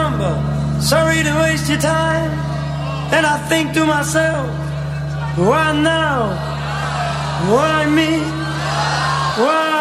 number, sorry to waste your time. And I think to myself, why now? Why me? Why